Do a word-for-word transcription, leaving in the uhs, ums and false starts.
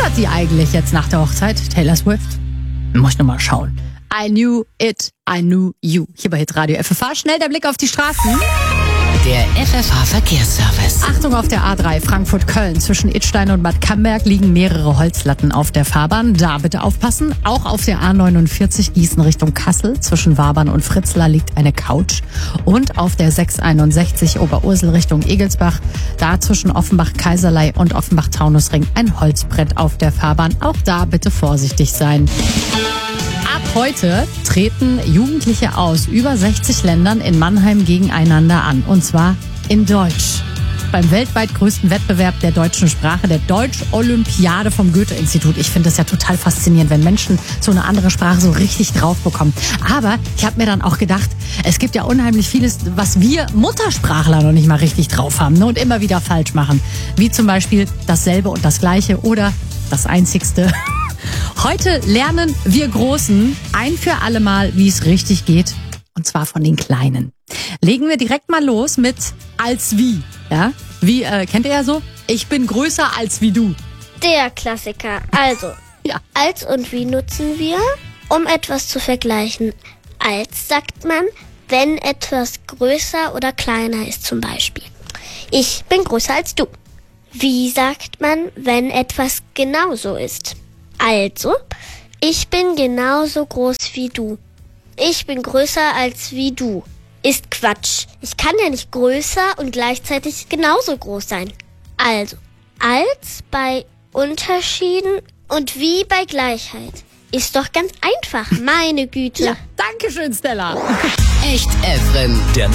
hat die eigentlich jetzt nach der Hochzeit? Taylor Swift? Muss ich noch mal schauen. I knew it, I knew you. Hier bei Hitradio F F H. Schnell der Blick auf die Straßen. Der F F H-Verkehrsservice. Achtung auf der A drei Frankfurt-Köln. Zwischen Idstein und Bad Camberg liegen mehrere Holzlatten auf der Fahrbahn. Da bitte aufpassen. Auch auf der A neunundvierzig Gießen Richtung Kassel. Zwischen Wabern und Fritzlar liegt eine Couch. Und auf der sechshunderteinundsechzig Oberursel Richtung Egelsbach. Da zwischen Offenbach-Kaiserlei und Offenbach-Taunusring ein Holzbrett auf der Fahrbahn. Auch da bitte vorsichtig sein. Ab heute treten Jugendliche aus über sechzig Ländern in Mannheim gegeneinander an. Und zwar in Deutsch. Beim weltweit größten Wettbewerb der deutschen Sprache, der Deutsch-Olympiade vom Goethe-Institut. Ich finde das ja total faszinierend, wenn Menschen so eine andere Sprache so richtig drauf bekommen. Aber ich habe mir dann auch gedacht, es gibt ja unheimlich vieles, was wir Muttersprachler noch nicht mal richtig drauf haben, ne, und immer wieder falsch machen. Wie zum Beispiel dasselbe und das Gleiche oder das Einzigste. Heute lernen wir Großen ein für alle Mal, wie es richtig geht. Und zwar von den Kleinen. Legen wir direkt mal los mit als wie. Ja? Wie, äh, kennt ihr ja so? Ich bin größer als wie du. Der Klassiker. Also, Ja. als und wie nutzen wir, um etwas zu vergleichen. Als sagt man, wenn etwas größer oder kleiner ist zum Beispiel. Ich bin größer als du. Wie sagt man, wenn etwas genauso ist? Also, ich bin genauso groß wie du. Ich bin größer als wie du. Ist Quatsch. Ich kann ja nicht größer und gleichzeitig genauso groß sein. Also, als bei Unterschieden und wie bei Gleichheit. Ist doch ganz einfach, meine Güte. Ja, danke schön, Stella. Echt Efren. Der